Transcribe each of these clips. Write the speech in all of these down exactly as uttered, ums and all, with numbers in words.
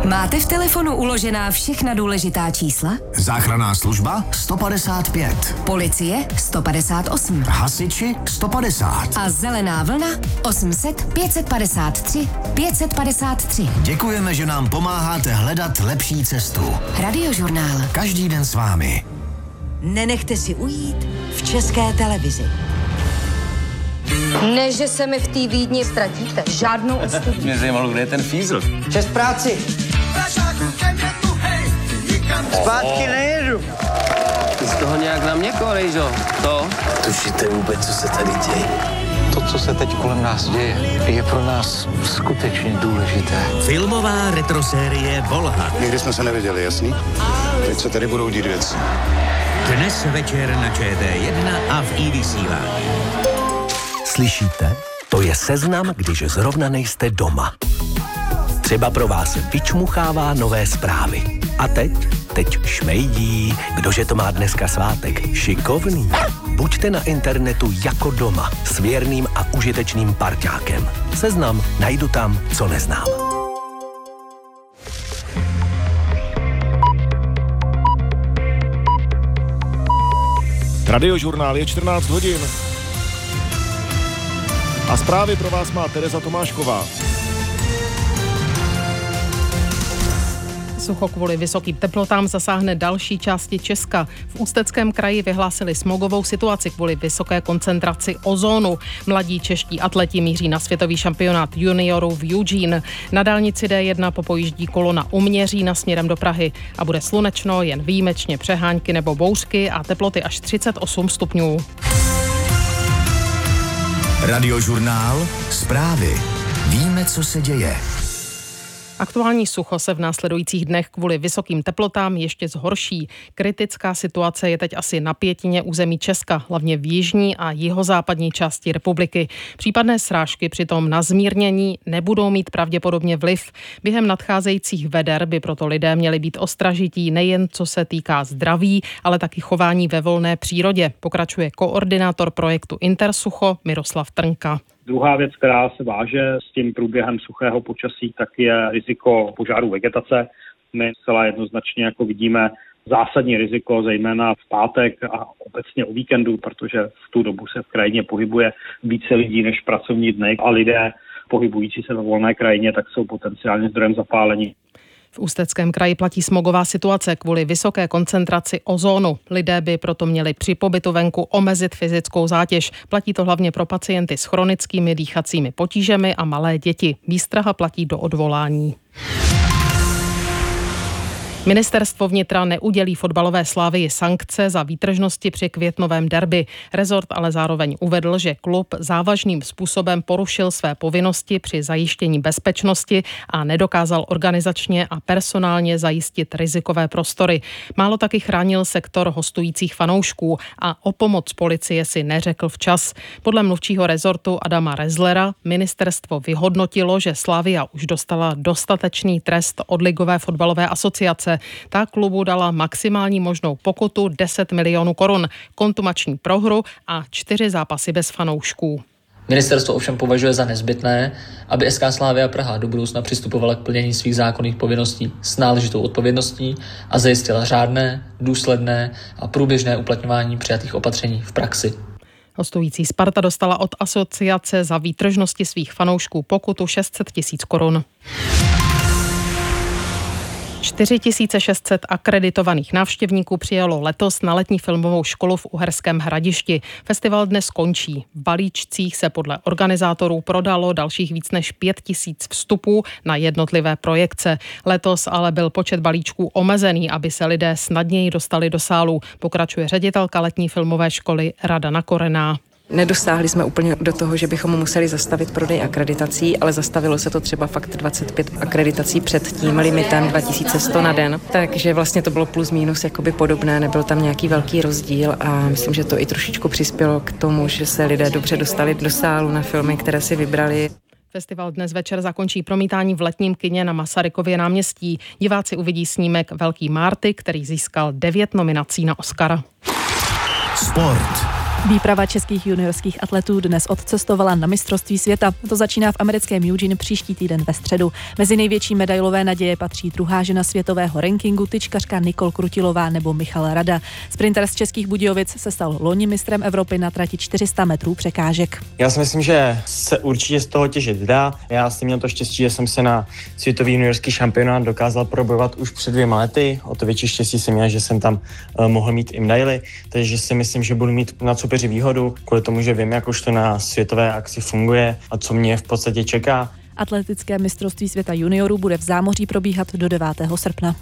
Máte v telefonu uložená všechna důležitá čísla? Záchranná služba sto padesát pět. Policie sto padesát osm. Hasiči sto padesát. A zelená vlna osm set pět padesát tři pět padesát tři. Děkujeme, že nám pomáháte hledat lepší cestu. Radiožurnál. Každý den s vámi. Nenechte si ujít v České televizi. Ne, že se mi v té Vídni ztratíte. Žádnou ostudu. Mě zajímalo, kde je ten fízl. Čest práci. Zpátky nejedu. Ty z toho nějak na mě kolejžo. To? Tušíte vůbec, co se tady děje? To, co se teď kolem nás děje, je pro nás skutečně důležité. Filmová retrosérie Volha. Nikdy jsme se neviděli, jasný? Teď se tady budou dít věci. Dnes večer na Č T jedna a v iVysílání. Slyšíte? To je seznam, když zrovna nejste doma. Třeba pro vás vyčmuchává nové zprávy. A teď? Teď šmejdí. Kdože to má dneska svátek? Šikovný. Buďte na internetu jako doma. S věrným a užitečným parťákem. Seznam najdu tam, co neznám. Radiožurnál je čtrnáct hodin. A zprávy pro vás má Tereza Tomášková. Sucho kvůli vysokým teplotám zasáhne další části Česka. V Ústeckém kraji vyhlásili smogovou situaci kvůli vysoké koncentraci ozónu. Mladí čeští atleti míří na světový šampionát juniorů v Eugene. Na dálnici D jedna popojíždí kolona u Měřína směrem do Prahy a bude slunečno, jen výjimečně přehánky nebo bouřky a teploty až třicet osm stupňů. Radiožurnál. Zprávy. Víme, co se děje. Aktuální sucho se v následujících dnech kvůli vysokým teplotám ještě zhorší. Kritická situace je teď asi na pětině území Česka, hlavně v jižní a jihozápadní části republiky. Případné srážky přitom na zmírnění nebudou mít pravděpodobně vliv. Během nadcházejících veder by proto lidé měli být ostražití nejen co se týká zdraví, ale taky chování ve volné přírodě, pokračuje koordinátor projektu Intersucho Miroslav Trnka. Druhá věc, která se váže s tím průběhem suchého počasí, tak je riziko požáru vegetace. My zcela jednoznačně jako vidíme zásadní riziko, zejména v pátek a obecně o víkendu, protože v tu dobu se v krajině pohybuje více lidí než pracovní dny a lidé pohybující se ve volné krajině, tak jsou potenciálně zdrojem zapálení. V Ústeckém kraji platí smogová situace kvůli vysoké koncentraci ozónu. Lidé by proto měli při pobytu venku omezit fyzickou zátěž. Platí to hlavně pro pacienty s chronickými dýchacími potížemi a malé děti. Výstraha platí do odvolání. Ministerstvo vnitra neudělí fotbalové Slavii sankce za výtržnosti při květnovém derby. Rezort ale zároveň uvedl, že klub závažným způsobem porušil své povinnosti při zajištění bezpečnosti a nedokázal organizačně a personálně zajistit rizikové prostory. Málo taky chránil sektor hostujících fanoušků a o pomoc policie si neřekl včas. Podle mluvčího rezortu Adama Rezlera ministerstvo vyhodnotilo, že Slavia už dostala dostatečný trest od Ligové fotbalové asociace. Ta klubu dala maximální možnou pokutu deset milionů korun, kontumační prohru a čtyři zápasy bez fanoušků. Ministerstvo ovšem považuje za nezbytné, aby S K Slavia Praha do budoucna přistupovala k plnění svých zákonných povinností s náležitou odpovědností a zajistila řádné, důsledné a průběžné uplatňování přijatých opatření v praxi. Hostující Sparta dostala od asociace za výtržnosti svých fanoušků pokutu šest set tisíc korun. čtyři tisíce šest set akreditovaných návštěvníků přijelo letos na letní filmovou školu v Uherském Hradišti. Festival dnes končí. V balíčcích se podle organizátorů prodalo dalších víc než pět tisíc vstupů na jednotlivé projekce. Letos ale byl počet balíčků omezený, aby se lidé snadněji dostali do sálu, pokračuje ředitelka letní filmové školy Radana Korená. Nedosáhli jsme úplně do toho, že bychom museli zastavit prodej akreditací, ale zastavilo se to třeba fakt dvacet pět akreditací před tím limitem dva tisíce sto na den. Takže vlastně to bylo plus minus jakoby podobné, nebyl tam nějaký velký rozdíl a myslím, že to i trošičku přispělo k tomu, že se lidé dobře dostali do sálu na filmy, které si vybrali. Festival dnes večer zakončí promítání v letním kině na Masarykově náměstí. Diváci uvidí snímek Velký Marty, který získal devět nominací na Oscara. Sport. Výprava českých juniorských atletů dnes odcestovala na mistrovství světa. To začíná v americkém Eugene příští týden ve středu. Mezi největší medailové naděje patří druhá žena světového rankingu, tyčkařka Nikol Krutilová nebo Michal Rada. Sprinter z Českých Budějovic se stal loni mistrem Evropy na trati čtyři sta metrů překážek. Já si myslím, že se určitě z toho těžit dá. Já jsem měl to štěstí, že jsem se na světový juniorský šampionát dokázal probojovat už před dvěma lety. O to větší štěstí jsem měl, že jsem tam uh, mohl mít i medaily, takže si myslím, že budu mít na soupeři výhodu, kvůli tomu, že vím, jak už to na světové akci funguje a co mě v podstatě čeká. Atletické mistrovství světa juniorů bude v Zámoří probíhat do devátého srpna.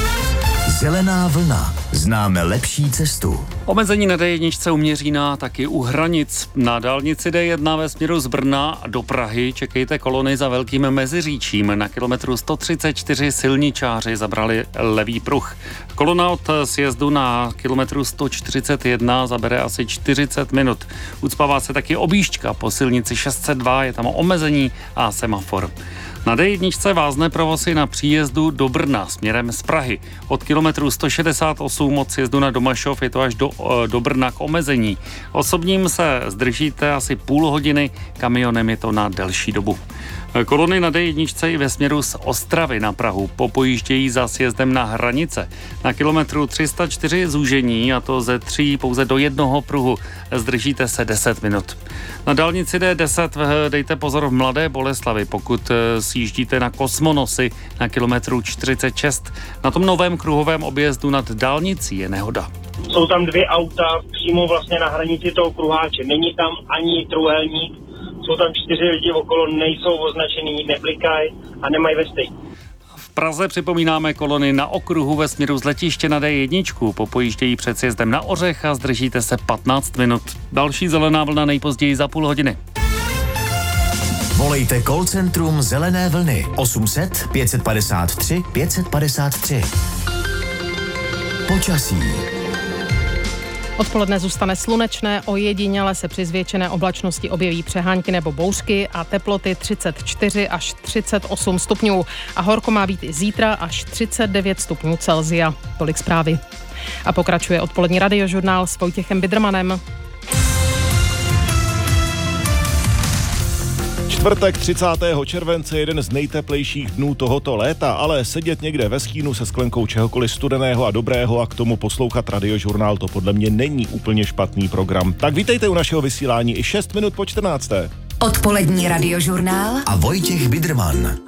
Zelená vlna. Známe lepší cestu. Omezení na D jedna u Měřína, taky u hranic. Na dálnici D jedna ve směru z Brna do Prahy čekejte kolony za Velkým Meziříčím. Na kilometru sto třicet čtyři silničáři zabrali levý pruh. Kolona od sjezdu na kilometru sto čtyřicet jedna zabere asi čtyřicet minut. Ucpává se taky objížďka po silnici šest set dva, je tam omezení a semafor. Na D jedna vázne provoz na příjezdu do Brna směrem z Prahy. Od kilometru sto šedesát osm od sjezdu na Domašov je to až do, do Brna k omezení. Osobním se zdržíte asi půl hodiny, kamionem je to na delší dobu. Kolony na D jedna i ve směru z Ostravy na Prahu popojíždějí za sjezdem na Hranice. Na kilometru tři sta čtyři zúžení, a to ze tří pouze do jednoho pruhu, zdržíte se deset minut. Na dálnici D deset dejte pozor v Mladé Boleslavi, pokud sjíždíte na Kosmonosy na kilometru čtyřicet šest. Na tom novém kruhovém objezdu nad dálnicí je nehoda. Jsou tam dvě auta přímo vlastně na hranici toho kruháče. Není tam ani trojúhelník. Jsou tam čtyři lidi okolo, nejsou označený, neblikají a nemají vesty. V Praze připomínáme kolony na okruhu ve směru z letiště na D jedna. Popojíždějí před sjezdem na Ořech a zdržíte se patnáct minut. Další zelená vlna nejpozději za půl hodiny. Volejte call centrum Zelené vlny osm set pět padesát tři pět padesát tři. Počasí. Odpoledne zůstane slunečné, ojediněle se při zvětšené oblačnosti objeví přehánky nebo bouřky a teploty třicet čtyři až třicet osm stupňů. A horko má být i zítra až třicet devět stupňů Celsia. Tolik zprávy. A pokračuje odpolední radiožurnál s Vojtěchem Bidrmanem. Čtvrtek třicátého července, jeden z nejteplejších dnů tohoto léta, ale sedět někde ve stínu se sklenkou čehokoliv studeného a dobrého a k tomu poslouchat radiožurnál, to podle mě není úplně špatný program. Tak vítejte u našeho vysílání i šest minut po čtrnácté. Odpolední radiožurnál a Vojtěch Bidrman.